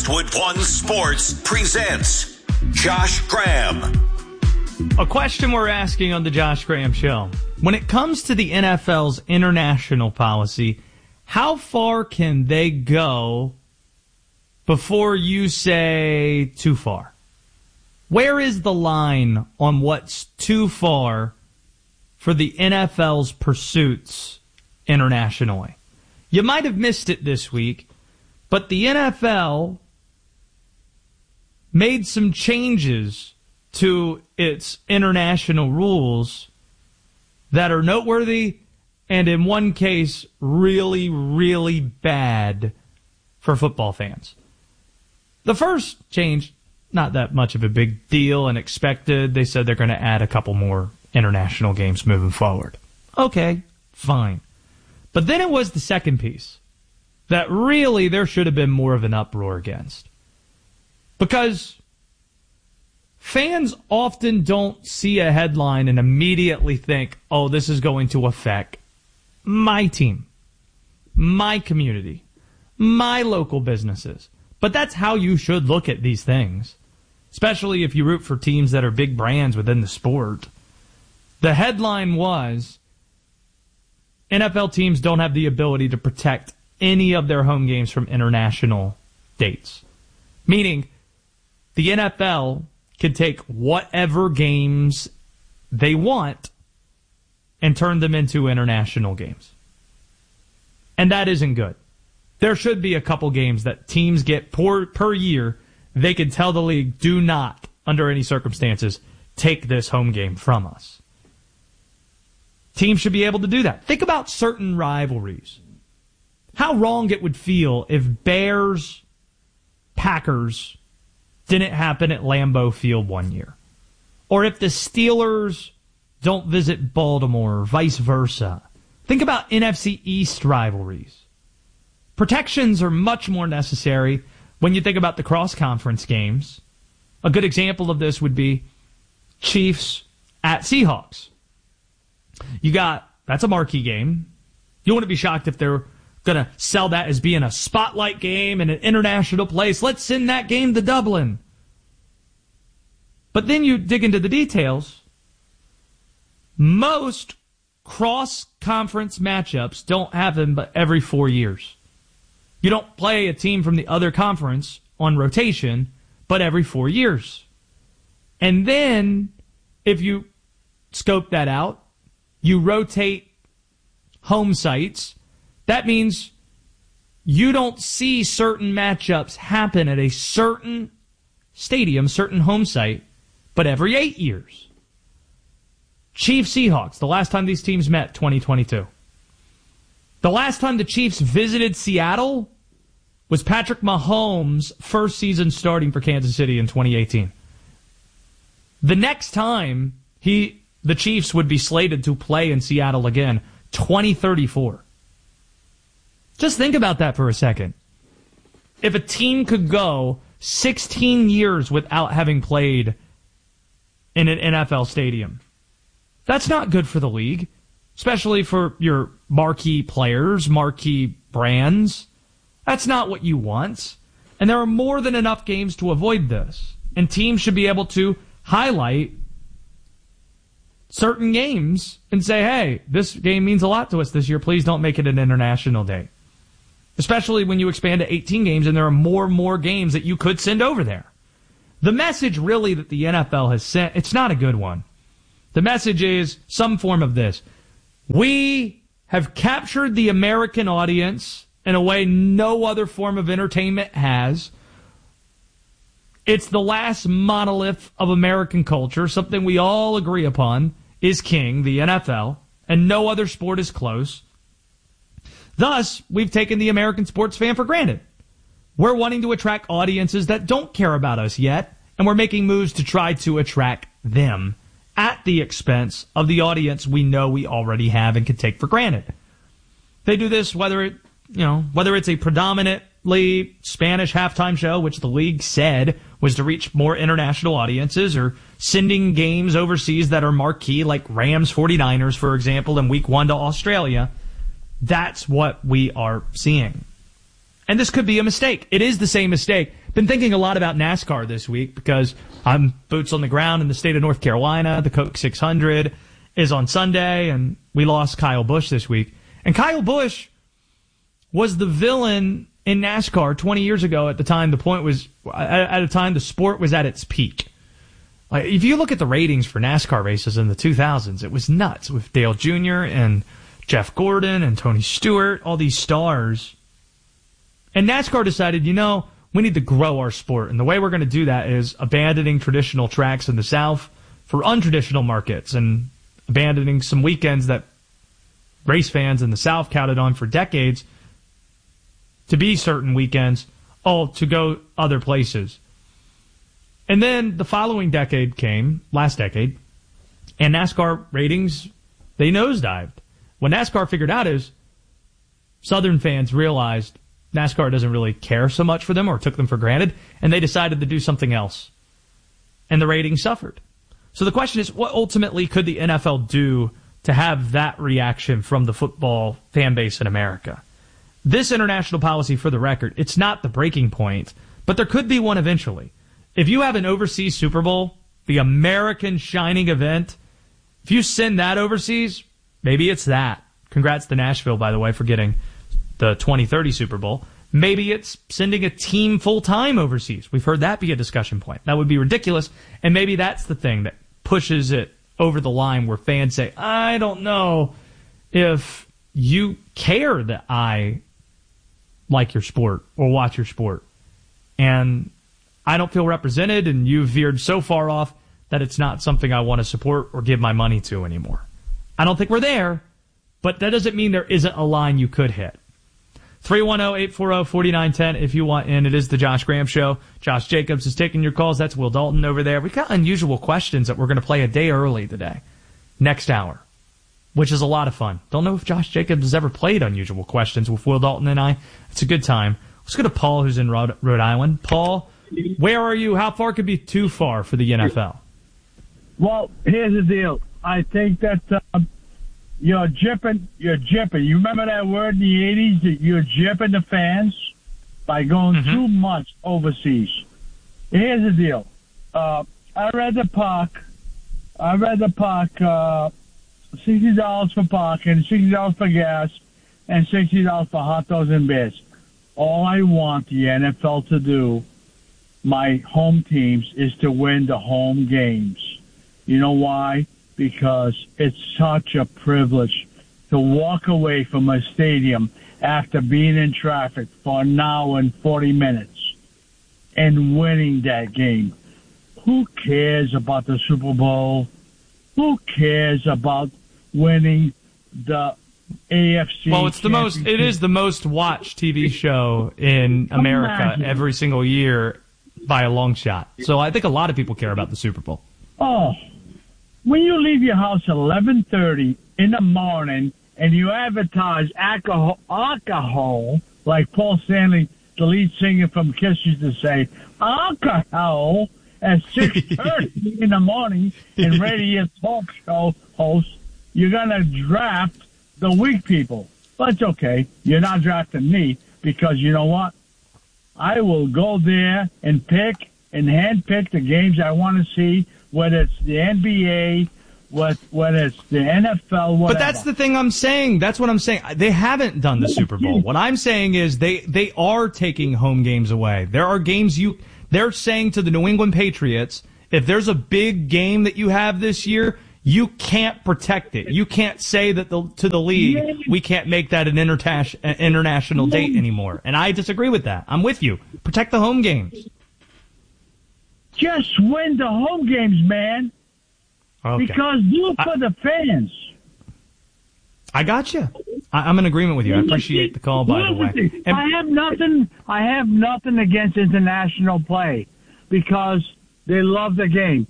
Westwood One Sports presents Josh Graham. A question we're asking on the Josh Graham Show. When it comes to the NFL's international policy, how far can they go before you say too far? Where is the line on what's too far for the NFL's pursuits internationally? You might have missed it this week, but the NFL made some changes to its international rules that are noteworthy and in one case really, really bad for football fans. The first change, not that much of a big deal and expected. They said they're going to add a couple more international games moving forward. Okay, fine. But then it was the second piece that really there should have been more of an uproar against. Because fans often don't see a headline and immediately think, oh, this is going to affect my team, my community, my local businesses. But that's how you should look at these things, especially if you root for teams that are big brands within the sport. The headline was, NFL teams don't have the ability to protect any of their home games from international dates. Meaning, the NFL can take whatever games they want and turn them into international games. And that isn't good. There should be a couple games that teams get per year. They can tell the league, do not, under any circumstances, take this home game from us. Teams should be able to do that. Think about certain rivalries. How wrong it would feel if Bears-Packers didn't happen at Lambeau Field one year. Or if the Steelers don't visit Baltimore, or vice versa. Think about NFC East rivalries. Protections are much more necessary when you think about the cross-conference games. A good example of this would be Chiefs at Seahawks. That's a marquee game. You wouldn't be shocked if they're going to sell that as being a spotlight game in an international place. Let's send that game to Dublin. But then you dig into the details. Most cross-conference matchups don't happen but every 4 years. You don't play a team from the other conference on rotation, but every 4 years. And then, if you scope that out, you rotate home sites. That means you don't see certain matchups happen at a certain stadium, certain home site, but every 8 years. Chiefs Seahawks, the last time these teams met, 2022. The last time the Chiefs visited Seattle was Patrick Mahomes' first season starting for Kansas City in 2018. The next time the Chiefs would be slated to play in Seattle again, 2034. Just think about that for a second. If a team could go 16 years without having played in an NFL stadium, that's not good for the league, especially for your marquee players, marquee brands. That's not what you want. And there are more than enough games to avoid this. And teams should be able to highlight certain games and say, hey, this game means a lot to us this year. Please don't make it an international day. Especially when you expand to 18 games and there are more and more games that you could send over there. The message really that the NFL has sent, it's not a good one. The message is some form of this. We have captured the American audience in a way no other form of entertainment has. It's the last monolith of American culture, something we all agree upon is king, the NFL, and no other sport is close. Thus, we've taken the American sports fan for granted. We're wanting to attract audiences that don't care about us yet, and we're making moves to try to attract them at the expense of the audience we know we already have and can take for granted. They do this whether it's a predominantly Spanish halftime show, which the league said was to reach more international audiences, or sending games overseas that are marquee, like Rams 49ers, for example, in week 1 to Australia. That's what we are seeing. And this could be a mistake. It is the same mistake been thinking a lot about NASCAR this week because I'm boots on the ground in the state of North Carolina. The Coke 600 is on Sunday, and we lost Kyle Busch this week. And Kyle Busch was the villain in NASCAR 20 years ago at the time the sport was at its peak. If you look at the ratings for NASCAR races in the 2000s, it was nuts with Dale Jr. and Jeff Gordon and Tony Stewart, all these stars. And NASCAR decided, we need to grow our sport. And the way we're going to do that is abandoning traditional tracks in the South for untraditional markets and abandoning some weekends that race fans in the South counted on for decades to be certain weekends, all to go other places. And then the following decade came, last decade, and NASCAR ratings, they nosedived. What NASCAR figured out is Southern fans realized NASCAR doesn't really care so much for them or took them for granted, and they decided to do something else. And the ratings suffered. So the question is, what ultimately could the NFL do to have that reaction from the football fan base in America? This international policy, for the record, it's not the breaking point, but there could be one eventually. If you have an overseas Super Bowl, the American shining event, if you send that overseas, maybe it's that. Congrats to Nashville, by the way, for getting the 2030 Super Bowl. Maybe it's sending a team full-time overseas. We've heard that be a discussion point. That would be ridiculous, and maybe that's the thing that pushes it over the line where fans say, I don't know if you care that I like your sport or watch your sport. And I don't feel represented, and you've veered so far off that it's not something I want to support or give my money to anymore. I don't think we're there, but that doesn't mean there isn't a line you could hit. 310-840-4910 if you want in. It is the Josh Graham Show. Josh Jacobs is taking your calls. That's Will Dalton over there. We've got unusual questions that we're going to play a day early today, next hour, which is a lot of fun. Don't know if Josh Jacobs has ever played unusual questions with Will Dalton and I. It's a good time. Let's go to Paul, who's in Rhode Island. Paul, where are you? How far could be too far for the NFL? Well, here's the deal. I think that you're jipping. You remember that word in the 80s, that you're jipping the fans by going 2 months overseas. Here's the deal. I read the park, $60 for parking, $60 for gas, and $60 for hot dogs and beers. All I want the NFL to do, my home teams, is to win the home games. You know why? Because it's such a privilege to walk away from a stadium after being in traffic for an hour and 40 minutes and winning that game. Who cares about the Super Bowl? Who cares about winning the AFC? Well, it is the most watched TV show in America every single year by a long shot. So I think a lot of people care about the Super Bowl. Oh, when you leave your house at 11:30 in the morning and you advertise alcohol, like Paul Stanley, the lead singer from Kiss, used to say, alcohol, at 6:30 in the morning and radio talk show host, you're going to draft the weak people. But it's okay. You're not drafting me because you know what? I will go there and pick and handpick the games I want to see, whether it's the NBA, whether it's the NFL, whatever. But that's the thing I'm saying. That's what I'm saying. They haven't done the Super Bowl. What I'm saying is they are taking home games away. There are games they're saying to the New England Patriots, if there's a big game that you have this year, you can't protect it. You can't say that to the league, we can't make that an international date anymore. And I disagree with that. I'm with you. Protect the home games. Just win the home games, man. Okay. Because do it for the fans. I got you. I'm in agreement with you. I appreciate the call, by the way. I have nothing against international play because they love the game.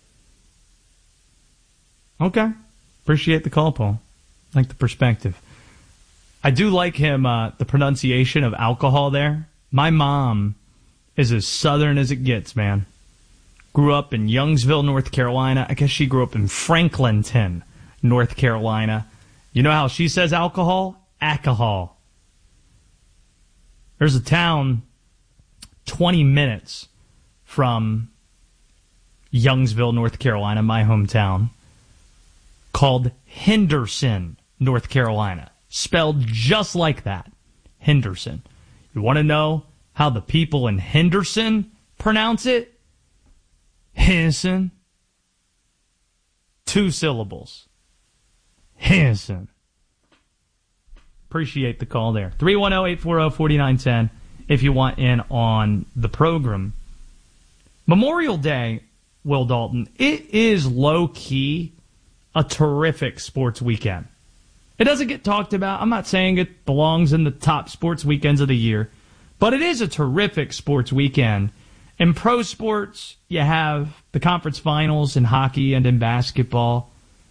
Okay. Appreciate the call, Paul. Like the perspective. I do like him, the pronunciation of alcohol there. My mom is as Southern as it gets, man. Grew up in Youngsville, North Carolina. I guess she grew up in Franklinton, North Carolina. You know how she says alcohol? Alcohol. There's a town 20 minutes from Youngsville, North Carolina, my hometown, called Henderson, North Carolina. Spelled just like that. Henderson. You want to know how the people in Henderson pronounce it? Henderson. 2 syllables. Henderson. Appreciate the call there. 310-840-4910 if you want in on the program. Memorial Day, Will Dalton, it is low-key a terrific sports weekend. It doesn't get talked about. I'm not saying it belongs in the top sports weekends of the year, but it is a terrific sports weekend. In pro sports, you have the conference finals in hockey and in basketball.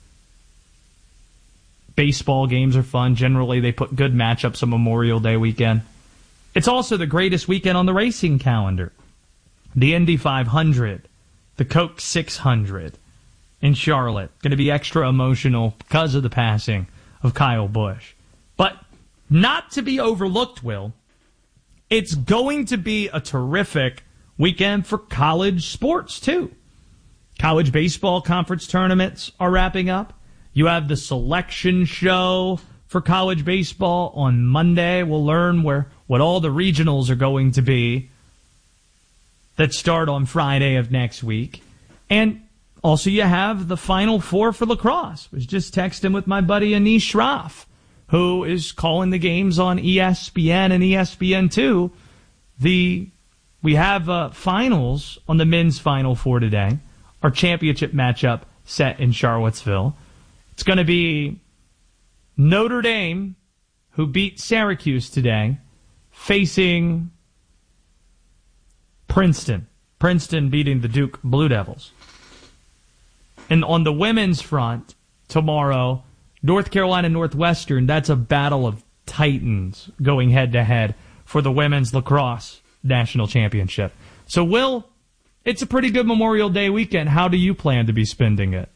Baseball games are fun. Generally, they put good matchups on Memorial Day weekend. It's also the greatest weekend on the racing calendar. The Indy 500, the Coke 600 in Charlotte. Going to be extra emotional because of the passing of Kyle Busch. But not to be overlooked, Will, it's going to be a terrific weekend for college sports, too. College baseball conference tournaments are wrapping up. You have the selection show for college baseball on Monday. We'll learn what all the regionals are going to be that start on Friday of next week. And also you have the Final Four for lacrosse. I was just texting with my buddy Anish Shroff, who is calling the games on ESPN and ESPN2. We have finals on the men's Final Four today. Our championship matchup set in Charlottesville. It's going to be Notre Dame, who beat Syracuse today, facing Princeton. Princeton beating the Duke Blue Devils. And on the women's front, tomorrow, North Carolina Northwestern, that's a battle of titans going head-to-head for the women's lacrosse national championship. So, Will, it's a pretty good Memorial Day weekend. How do you plan to be spending it?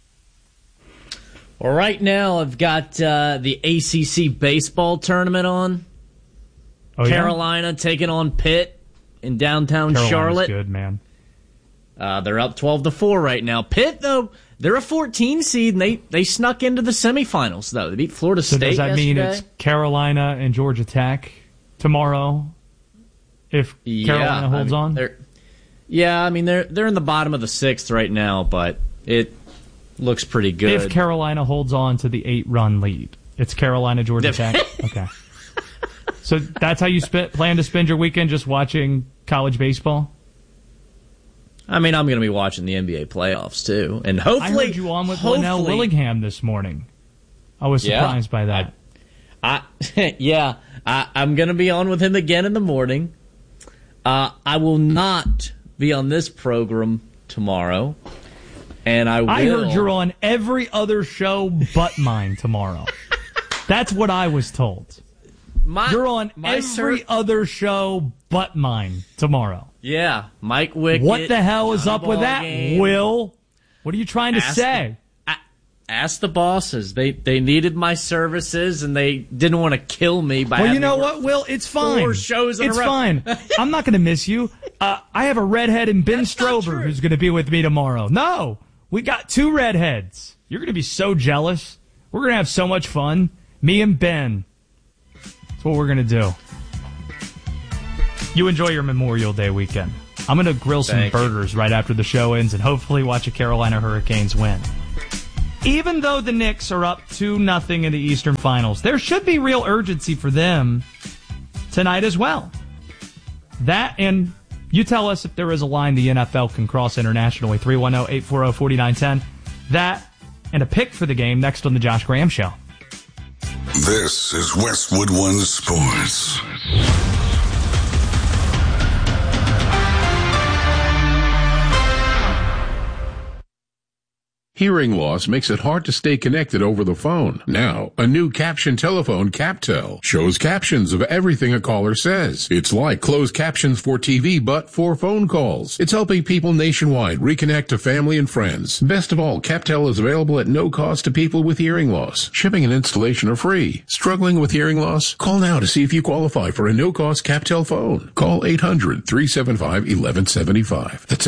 Well, right now I've got the ACC baseball tournament on. Oh, Carolina taking on Pitt in downtown Carolina's Charlotte. Good, man. They're up 12-4 right now. Pitt, though, they're a 14 seed, and they snuck into the semifinals, though. They beat Florida State yesterday. So does that mean it's Carolina and Georgia Tech tomorrow if Carolina holds on? They're in the bottom of the 6th right now, but it looks pretty good. If Carolina holds on to the 8-run lead, it's Carolina, Georgia Tech? Okay. So that's how you plan to spend your weekend, just watching college baseball? I mean, I'm going to be watching the NBA playoffs, too. And hopefully... I heard you on with Linnell Willingham this morning. I was surprised by that. I'm going to be on with him again in the morning. I will not be on this program tomorrow. And I heard you're on every other show but mine tomorrow. That's what I was told. You're on every other show but mine tomorrow. Yeah, Mike Wickett. What the hell is up with that, game. Will? What are you trying to say? Ask the bosses. They needed my services, and they didn't want to kill me by Well, you know what, Will? It's fine. 4 shows in a row. It's fine. I'm not going to miss you. I have a redhead in Ben Strober who's going to be with me tomorrow. No, we got 2 redheads. You're going to be so jealous. We're going to have so much fun. Me and Ben. That's what we're going to do. You enjoy your Memorial Day weekend. I'm going to grill some burgers right after the show ends and hopefully watch a Carolina Hurricanes win. Even though the Knicks are up 2-0 in the Eastern Finals, there should be real urgency for them tonight as well. That, and you tell us if there is a line the NFL can cross internationally, 310-840-4910. That and a pick for the game next on the Josh Graham Show. This is Westwood One Sports. Hearing loss makes it hard to stay connected over the phone. Now, a new caption telephone, CapTel, shows captions of everything a caller says. It's like closed captions for TV, but for phone calls. It's helping people nationwide reconnect to family and friends. Best of all, CapTel is available at no cost to people with hearing loss. Shipping and installation are free. Struggling with hearing loss? Call now to see if you qualify for a no-cost CapTel phone. Call 800-375-1175. That's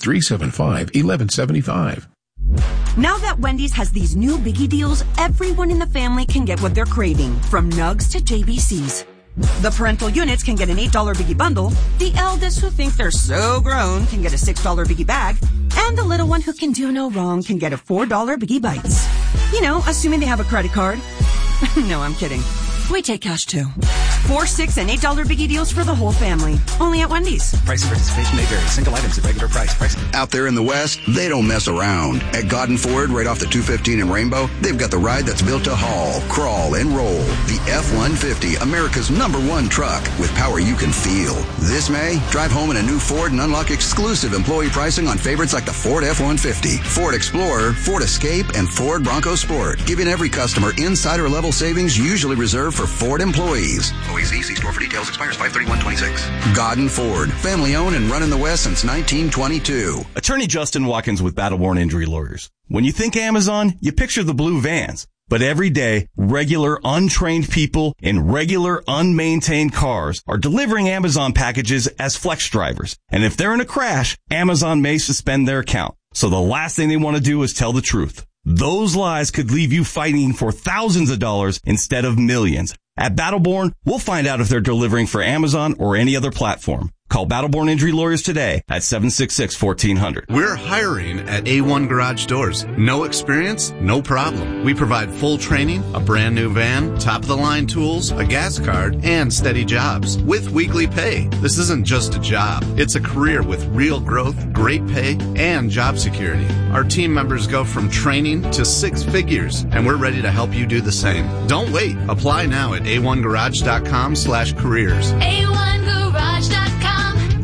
800-375-1175. Now that Wendy's has these new biggie deals, everyone in the family can get what they're craving, from nugs to JBCs. The parental units can get an $8 biggie bundle, the eldest who think they're so grown can get a $6 biggie bag, and the little one who can do no wrong can get a $4 biggie bites. You know, assuming they have a credit card. No, I'm kidding. We take cash too. 4, 6, and $8 biggie deals for the whole family. Only at Wendy's. Price and participation may vary. Single items at regular price. Out there in the West, they don't mess around. At Godden Ford, right off the 215 in Rainbow, they've got the ride that's built to haul, crawl, and roll. The F-150, America's #1 truck with power you can feel. This May, drive home in a new Ford and unlock exclusive employee pricing on favorites like the Ford F-150, Ford Explorer, Ford Escape, and Ford Bronco Sport, giving every customer insider-level savings usually reserved for Ford employees. OEC, see store for details, expires 5/31/26. Godden Ford, family-owned and run in the West since 1922. Attorney Justin Watkins with Battle-Born Injury Lawyers. When you think Amazon, you picture the blue vans. But every day, regular, untrained people in regular, unmaintained cars are delivering Amazon packages as flex drivers. And if they're in a crash, Amazon may suspend their account. So the last thing they want to do is tell the truth. Those lies could leave you fighting for thousands of dollars instead of millions. At Battleborn, we'll find out if they're delivering for Amazon or any other platform. Call Battleborn Injury Lawyers today at 766-1400. We're hiring at A1 Garage Doors. No experience? No problem. We provide full training, a brand new van, top-of-the-line tools, a gas card, and steady jobs with weekly pay. This isn't just a job. It's a career with real growth, great pay, and job security. Our team members go from training to 6 figures, and we're ready to help you do the same. Don't wait. Apply now at a1garage.com/careers. A1garage.com.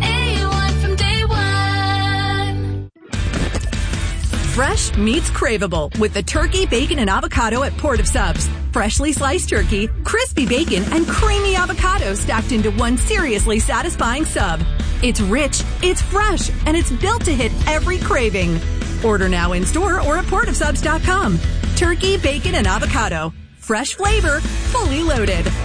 Fresh meets craveable with the turkey, bacon, and avocado at Port of Subs. Freshly sliced turkey, crispy bacon, and creamy avocado stacked into one seriously satisfying sub. It's rich, it's fresh, and it's built to hit every craving. Order now in store or at portofsubs.com. Turkey, bacon, and avocado. Fresh flavor, fully loaded.